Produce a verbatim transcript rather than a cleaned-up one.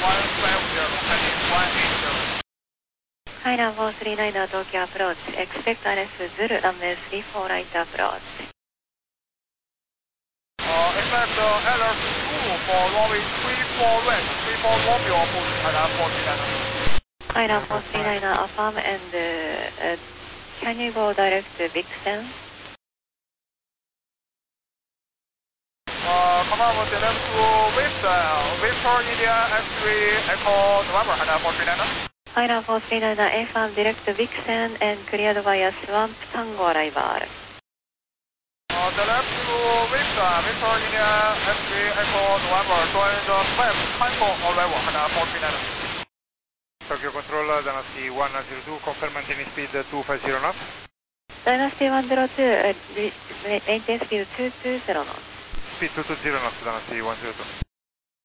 one five zero, heading one eight zero. Thailand four three nine Tokyo approach, expect R S Zulu, runway three four right approach. Uh, expect uh, alert two for runway three four right, three four Romeo approach, Thailand four three nine. Thailand four three nine affirm and uh, uh, can you go direct to Vixen? Uh, confirm direct to Vixen, Victor India X-ray Echo November, Thailand four three nine. Thailand four three nine affirm direct to Vixen and cleared via Swamp Tango arrival. Uh, direct to Vixen, Victor India X-ray Echo November, join the Swamp Tango arrival, Thailand four three nine. Tokyo Control, Dynasty one zero two, confirm maintaining speed two five zero knots. Dynasty one zero two, uh, maintain speed two two zero knots. Speed two two zero knots, Dynasty one zero two.